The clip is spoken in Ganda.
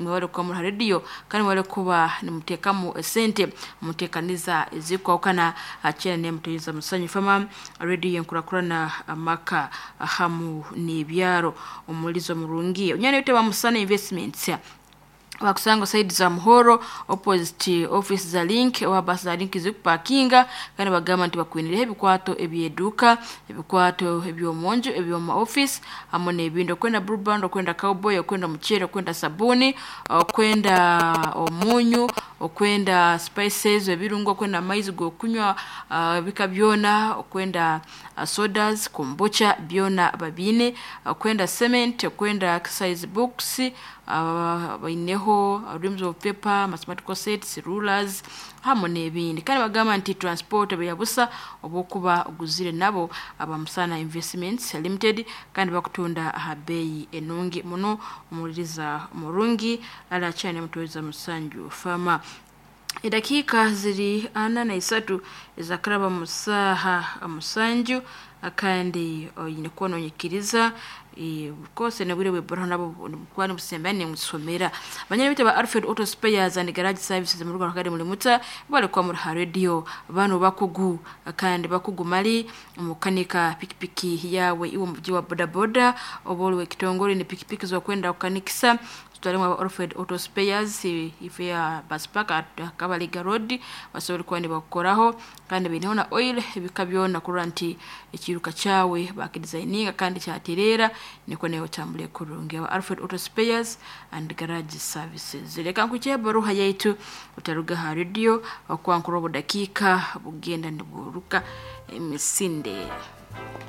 mwale kwa muri radio kandi mwale kuba nimutekamu sente mutekaniza izikwa ukana achene ne muteza musanyu fama radio nkurakurana amaka hamu nibyaro umulizo murungi unyane yote bamusana investments wakusanga side za Muhoro opposite office za Link wa bus za Link zikupakinga kandi bagama nti bakwinire ebikwato ebyeduka ebikwato ebyomonjo ebyoma office amone ebindo kwenda Blue Band kwenda Cowboy kwenda muchere kwenda sabuni kwenda omunyu kwenda spices ebirungo kwenda maize go kunywa bikabyona kwenda sodas kombucha byona babine kwenda cement kwenda exercise books baineho reams of paper mathematical sets rulers hamone ebindi kandi bagama nti transport beyabusa obokuba guzire nabo abamusana investments limited kandi bakutunda habei enungi muno umuriza murungi ala cyane mutoza musanju fama edakika ziri 43 zakaraba musaha musanju akandi yinekuwa nonyekiriza kose nabure webora nabo kwani busembane musomera banyene bite ba Alfred Auto Spares and Garage Services mu Rwanda kandi muri muta bale kwa muri radio bano bakugu kandi bakugumali umukanika pikipiki yawe iwo mujyi wa bodaboda oboliwe kitongore ni pikipiki zo kwenda ukanikisa tutalema Alfred Auto Spares ife ya Baspark Kabaliga Road basori kwani bakoraho kandi binona oil bikabyona kuranti ikiruka cyawe bakidesigninga kandi cyaterera niko neyo tambule kurungewa Alfred Auto Spares and Garage Services reka kucheba ruha yaitu utaruga ha radio wakwankuro dakika bugenda ndiburuka emisinde